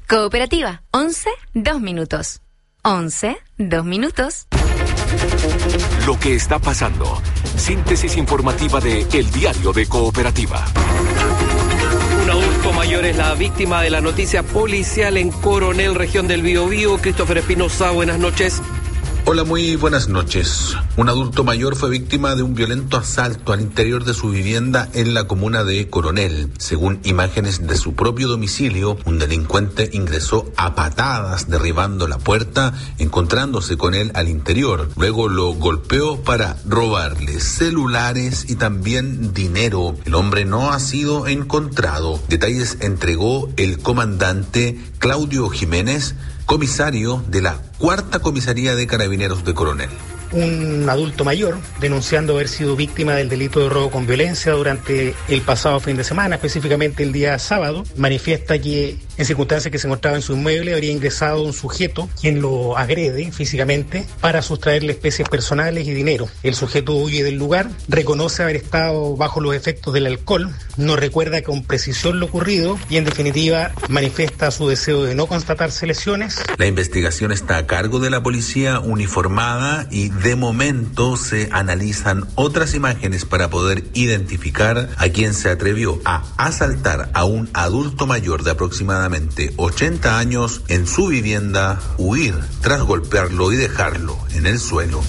Cooperativa, 11, 2 minutos. 11, 2 minutos. Lo que está pasando. Síntesis informativa de El Diario de Cooperativa. Un adulto mayor es la víctima de la noticia policial en Coronel, región del Biobío. Christopher Espinosa, buenas noches. Hola, muy buenas noches. Un adulto mayor fue víctima de un violento asalto al interior de su vivienda en la comuna de Coronel. Según imágenes de su propio domicilio, un delincuente ingresó a patadas derribando la puerta, encontrándose con él al interior. Luego lo golpeó para robarle celulares y también dinero. El hombre no ha sido encontrado. Detalles entregó el comandante Claudio Jiménez, comisario de la 4ª Comisaría de Carabineros de Coronel. Un adulto mayor denunciando haber sido víctima del delito de robo con violencia durante el pasado fin de semana, específicamente el día sábado, manifiesta que en circunstancias que se encontraba en su inmueble habría ingresado un sujeto quien lo agrede físicamente para sustraerle especies personales y dinero. El sujeto huye del lugar, reconoce haber estado bajo los efectos del alcohol, no recuerda con precisión lo ocurrido y en definitiva manifiesta su deseo de no constatarse lesiones. La investigación está a cargo de la policía uniformada y de momento se analizan otras imágenes para poder identificar a quien se atrevió a asaltar a un adulto mayor de aproximadamente 80 años en su vivienda, huir tras golpearlo y dejarlo en el suelo.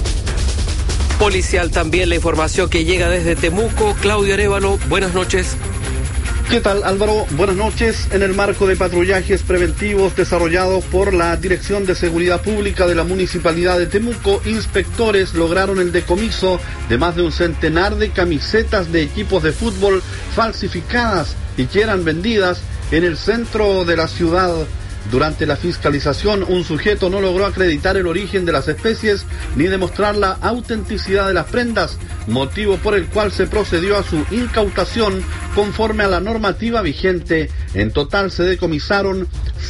Policial también la información que llega desde Temuco. Claudio Arévalo, buenas noches. ¿Qué tal, Álvaro? Buenas noches. En el marco de patrullajes preventivos desarrollados por la Dirección de Seguridad Pública de la Municipalidad de Temuco, inspectores lograron el decomiso de más de un centenar de camisetas de equipos de fútbol falsificadas y que eran vendidas en el centro de la ciudad. Durante la fiscalización, un sujeto no logró acreditar el origen de las especies ni demostrar la autenticidad de las prendas, motivo por el cual se procedió a su incautación conforme a la normativa vigente. En total se decomisaron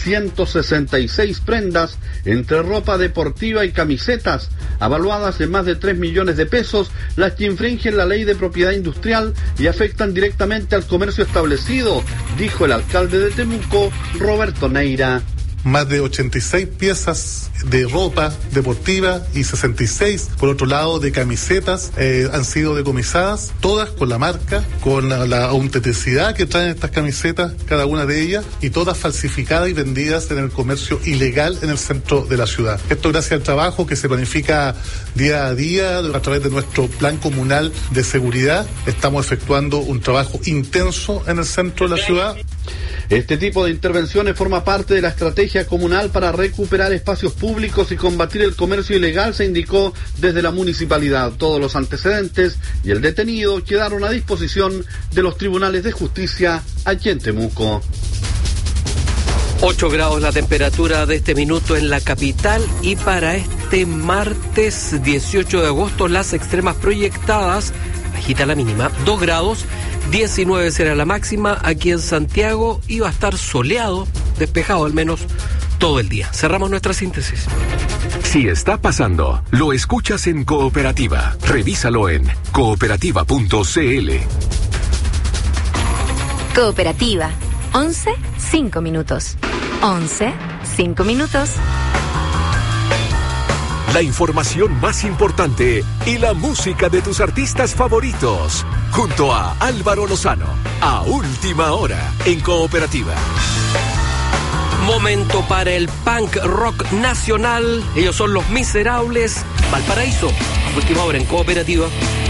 166 prendas entre ropa deportiva y camisetas, avaluadas en más de 3 millones de pesos, las que infringen la ley de propiedad industrial y afectan directamente al comercio establecido, dijo el alcalde de Temuco, Roberto Neira. Más de 86 piezas de ropa deportiva y 66, por otro lado, de camisetas han sido decomisadas, todas con la marca, con la autenticidad que traen estas camisetas, cada una de ellas, y todas falsificadas y vendidas en el comercio ilegal en el centro de la ciudad. Esto gracias al trabajo que se planifica día a día a través de nuestro plan comunal de seguridad. Estamos efectuando un trabajo intenso en el centro de la ciudad. Este tipo de intervenciones forma parte de la estrategia comunal para recuperar espacios públicos y combatir el comercio ilegal, se indicó desde la municipalidad. Todos los antecedentes y el detenido quedaron a disposición de los tribunales de justicia aquí en Temuco. 8 grados la temperatura de este minuto en la capital y para este martes 18 de agosto las extremas proyectadas, bajita la mínima, 2 grados, 19 será la máxima aquí en Santiago y va a estar soleado, despejado al menos todo el día. Cerramos nuestra síntesis. Si está pasando, lo escuchas en Cooperativa. Revísalo en cooperativa.cl. Cooperativa, 11, 5 minutos. 11, 5 minutos. La información más importante y la música de tus artistas favoritos. Junto a Álvaro Lozano, a última hora en Cooperativa. Momento para el punk rock nacional. Ellos son Los Miserables. Valparaíso, a última hora en Cooperativa.